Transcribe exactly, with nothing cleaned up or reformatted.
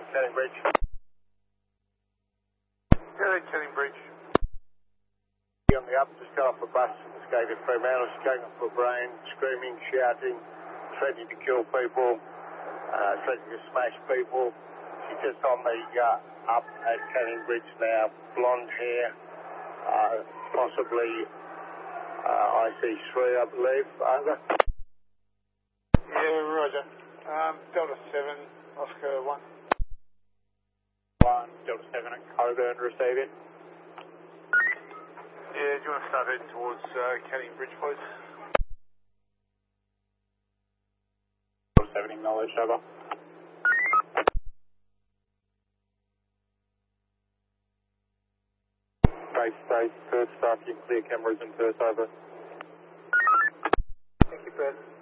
Canning Bridge. Yeah, Canning Bridge. On the up, just got off a bus, escaped from Fremantle, struggling for brain, screaming, shouting, threatening to kill people, uh, threatening to smash people. She's just on the uh, up at Canning Bridge now, blonde hair, uh, possibly uh, I C three, I believe. Over. Yeah, roger. Um, Delta seven, Oscar one. one, Delta seven at Coburn, receiving. Yeah, do you want to start heading towards uh, Canning Bridge, please? Delta seven, acknowledged, over. Base, base, first staff, you can clear cameras and first, over. Thank you, Fred.